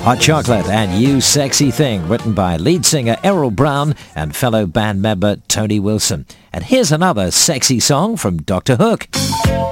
Hot Chocolate and You Sexy Thing, written by lead singer Errol Brown and fellow band member Tony Wilson. And here's another sexy song from Dr. Hook.